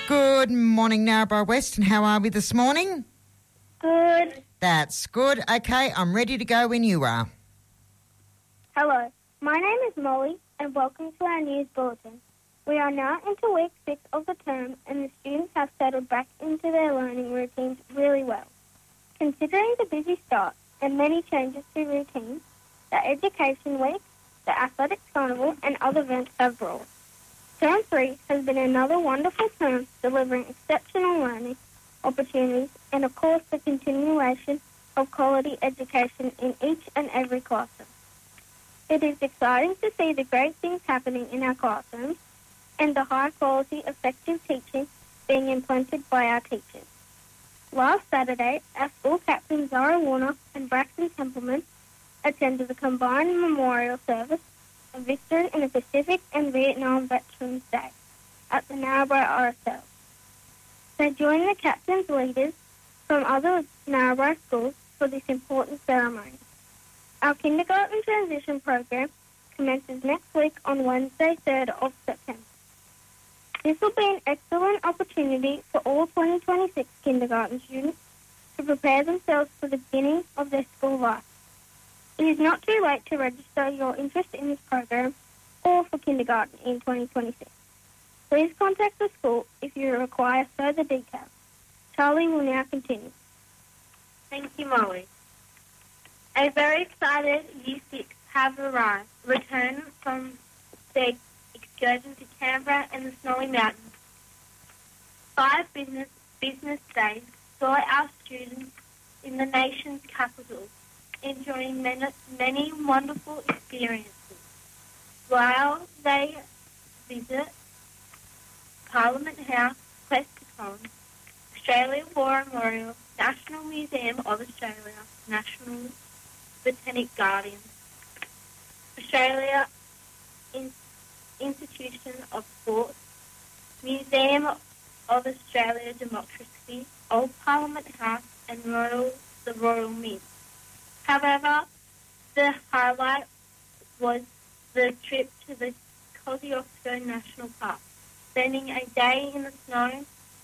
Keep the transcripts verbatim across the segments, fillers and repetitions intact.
Good morning, Narrabri West, and how are we this morning? Good. That's good. Okay, I'm ready to go when you are. Hello, my name is Molly, and welcome to our news bulletin. We are now into week six of the term, and the students have settled back into their learning routines really well. Considering the busy start and many changes to routines, the Education Week, the Athletics Carnival, and other events have brought. Term three has been another wonderful term, delivering exceptional learning opportunities and, of course, the continuation of quality education in each and every classroom. It is exciting to see the great things happening in our classrooms and the high-quality, effective teaching being implemented by our teachers. Last Saturday, our school captains Zara Warner and Braxton Templeman attended the combined memorial service of victory in the Pacific and Vietnam Veterans Day at the Narrabri R S L. They joined the captains' leaders from other Narrabri schools for this important ceremony. Our kindergarten transition program commences next week on Wednesday, third of September. This will be an excellent opportunity for all twenty twenty-six kindergarten students to prepare themselves for the beginning of their school life. It is not too late to register your interest in this program or for kindergarten in twenty twenty-six. Please contact the school if you require further details. Charlie will now continue. Thank you, Molly. A very excited Year six have arrived, returned from their excursion to Canberra and the Snowy Mountains. Five business, business days saw our students in the nation's capital, enjoying many, many wonderful experiences. While they visit Parliament House, Questacon, Australia War Memorial, National Museum of Australia, National Botanic Gardens, Australia In- Institution of Sports, Museum of Australia Democracy, Old Parliament House, and Royal the Royal Mint. However, the highlight was the trip to the Kosciuszko National Park, spending a day in the snow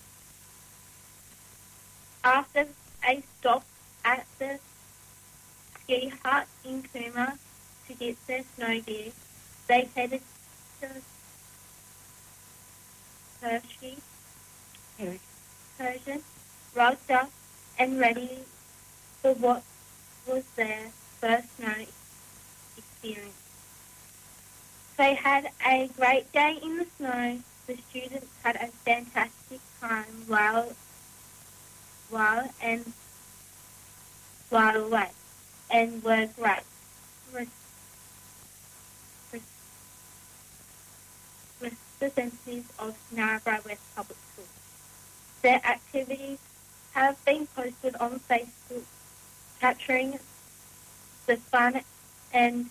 after a stop at the ski hut in Cooma to get their snow gear. They headed to Hershey, Persian, rugged up and ready for what was their first snow experience. They had a great day in the snow. The students had a fantastic time while, while and while away, and were great Re- Re- representatives of Narrabri West Public Schools. Their activities have been posted on Facebook, capturing the fun and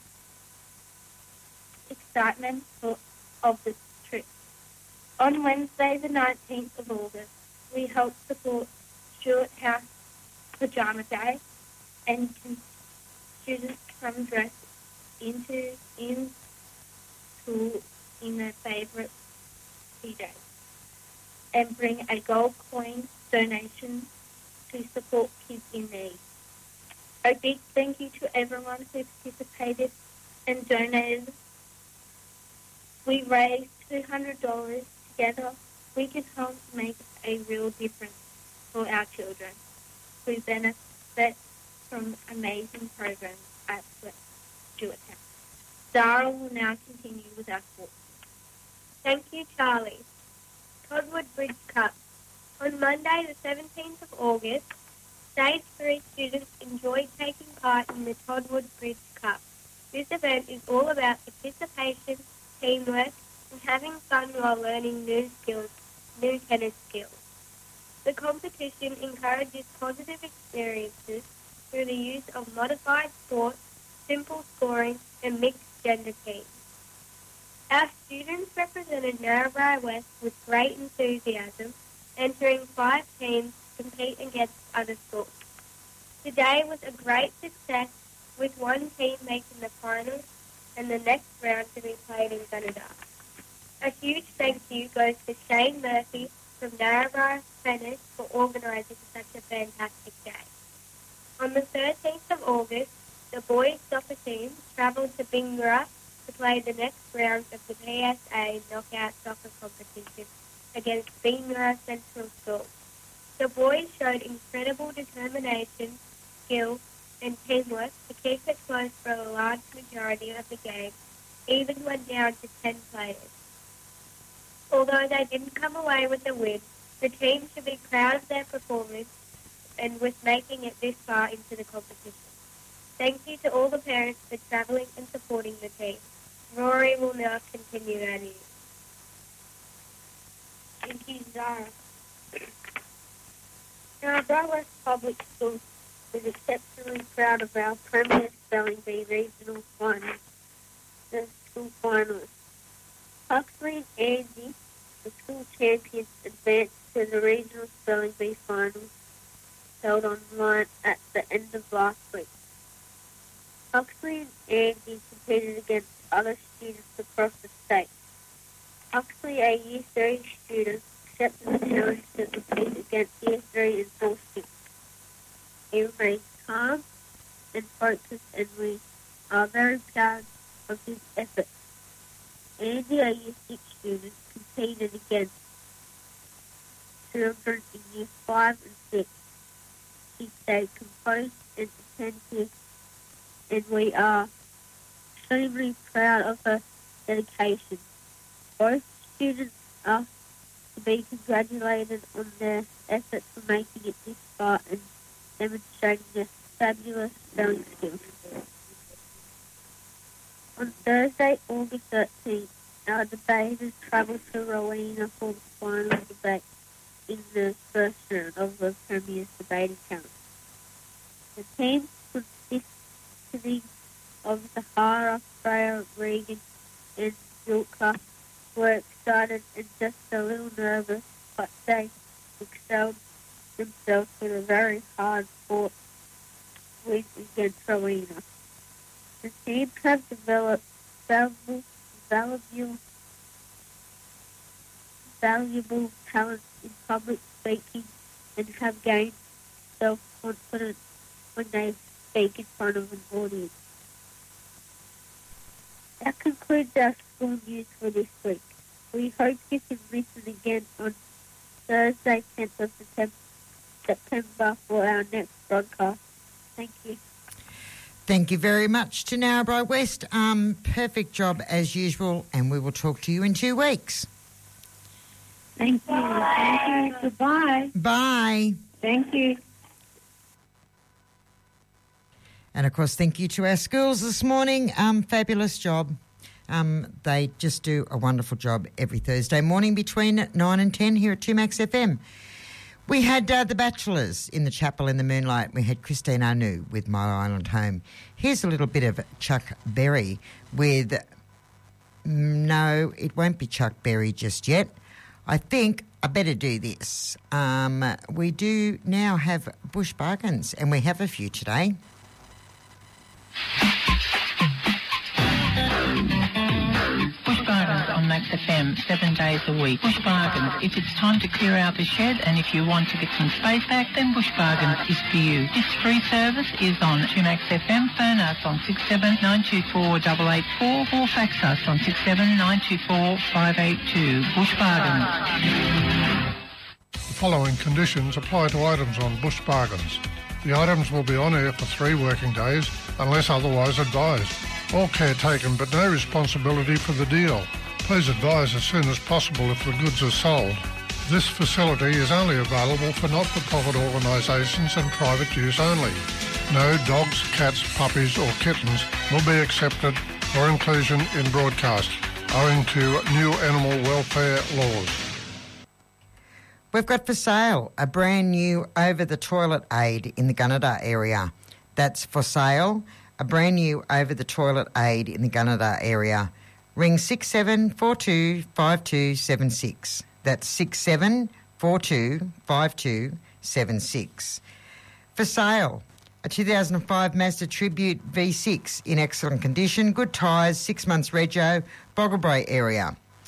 excitement of the trip. On Wednesday, the nineteenth of August, we helped support Stuart House Pajama Day, and can students come dressed into in school in their favourite P Js and bring a gold coin donation to support kids in need. A big thank you to everyone who participated and donated. We raised two hundred dollars. Together, we can help make a real difference for our children who benefit from amazing programs at Stuart House. Zara will now continue with our sports. Thank you, Charlie. Toddwood Bridge Cup. On Monday, the seventeenth of August, Stage three students enjoyed taking part in the Toddwood Bridge Cup. This event is all about participation, teamwork, and having fun while learning new skills, new tennis skills. The competition encourages positive experiences through the use of modified sports, simple scoring, and mixed gender teams. Our students represented Narrabri West with great enthusiasm, entering five teams to compete against other schools. Today was a great success, with one team making the finals and the next round to be played in Gunnedah. A huge thank you goes to Shane Murphy, from Narrabri Tennis for organising such a fantastic day. On the thirteenth of August, the boys' soccer team travelled to Bingara to play the next round of the P S A knockout soccer competition against Bingara Central School. The boys showed incredible determination, skill and teamwork to keep it close for a large majority of the game, even when down to ten players. Although they didn't come away with the win, the team should be proud of their performance and with making it this far into the competition. Thank you to all the parents for travelling and supporting the team. Rory will now continue our news. Thank you, Zara. Narrabri West Public Schools is exceptionally proud of our Premier Spelling Bee Regional Finals, the school finalists. Huxley and Andy, the school champions, advanced to the Regional Spelling Bee Finals held online at the end of last week. Huxley and Andy competed against other students across the state. Huxley, a Year three student, accepted the challenge to compete against Year three and four students. He remained calm and focused, and we are very proud of his efforts. Andy, a Year six student, competed against children in Year five and six. He stayed composed and attentive, and we are extremely proud of her dedication. Both students are to be congratulated on their efforts for making it this far and demonstrating their fabulous spelling skills. On Thursday, August thirteenth, our debaters travelled to Rowena for the final debate in the first round of the Premier's Debating Challenge. The team consisting of Sahara, Freya, Regan and Yulka were excited and just a little nervous, but they excelled themselves with a very hard fought win against Rowena. The teams have developed valuable, valuable, valuable talents in public speaking and have gained self-confidence when they speak in front of an audience. That concludes our school news for this week. We hope you can listen again on Thursday, tenth of September for our next broadcast. Thank you. Thank you very much to Narrabri West. Um, perfect job as usual, and we will talk to you in two weeks. Thank you. Thank you. Goodbye. Bye. Thank you. And, of course, thank you to our schools this morning. Um, fabulous job. Um, they just do a wonderful job every Thursday morning between nine and ten here at two Max F M. We had uh, the Bachelors in the chapel in the moonlight. We had Christine Anu with My Island Home. Here's a little bit of Chuck Berry with... No, it won't be Chuck Berry just yet. I think I better do this. Um, we do now have Bush Bargains, and we have a few today. Bush Bargains on Max F M, seven days a week. Bush Bargains, if it's time to clear out the shed and if you want to get some space back, then Bush Bargains is for you. This free service is on two Max F M. Phone us on six seven nine two four eight eight four or fax us on six seven nine two four five eight two. Bush Bargains. The following conditions apply to items on Bush Bargains. The items will be on air for three working days unless otherwise advised. All care taken but no responsibility for the deal. Please advise as soon as possible if the goods are sold. This facility is only available for not-for-profit organisations and private use only. No dogs, cats, puppies or kittens will be accepted for inclusion in broadcast, owing to new animal welfare laws. We've got for sale a brand new over-the-toilet aid in the Gunnedah area. That's for sale, a brand new over-the-toilet aid in the Gunnedah area. Ring six seven four two five two seven six. That's six seven four two five two seven six. For sale, a two thousand five Mazda Tribute V six in excellent condition, good tyres, six months rego, Bogglebray area.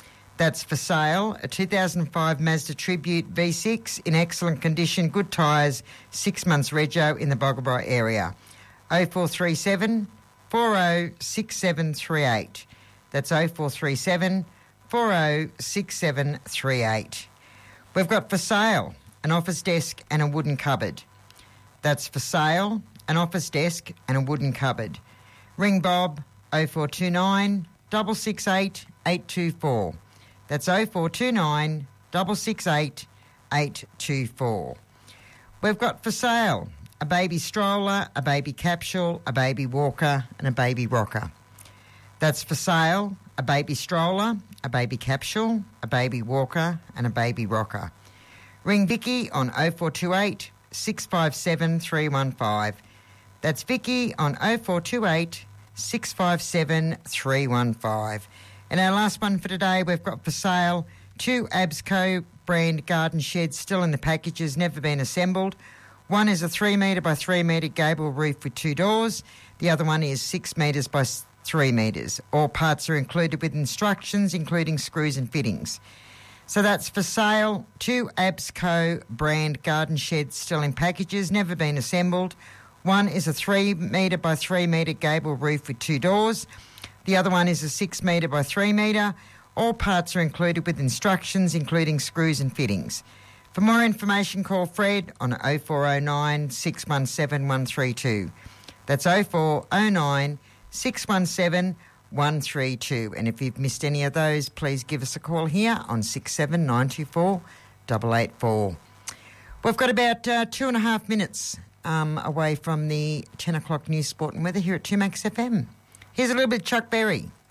That's for sale, a two thousand five Mazda Tribute V six in excellent condition, good tyres, six months rego in the Bogabri area. oh four three seven, four oh six seven three eight. That's oh four three seven, four oh six seven three eight. We've got for sale an office desk and a wooden cupboard. That's for sale, an office desk and a wooden cupboard. Ring Bob oh four two nine, six six eight, eight two four. That's oh four two nine, six six eight, eight two four. We've got for sale a baby stroller, a baby capsule, a baby walker and a baby rocker. That's for sale, a baby stroller, a baby capsule, a baby walker and a baby rocker. Ring Vicky on oh four two eight, six five seven, three one five. That's Vicky on oh four two eight, six five seven, three one five. And our last one for today, we've got for sale two Absco brand garden sheds still in the packages, never been assembled. One is a three metre by three metre gable roof with two doors. The other one is six metres by three metres. All parts are included with instructions, including screws and fittings. So that's for sale, two Absco brand garden sheds still in packages, never been assembled. One is a three metre by three metre gable roof with two doors. The other one is a six metre by three metre. All parts are included with instructions, including screws and fittings. For more information, call Fred on oh four oh nine, six one seven, one three two. That's oh four oh nine, six one seven, one three two. And if you've missed any of those, please give us a call here on six seven nine two four, eight eight four. We've got about uh, two and a half minutes um, away from the ten o'clock news, sport and weather here at two Max F M. Here's a little bit of Chuck Berry.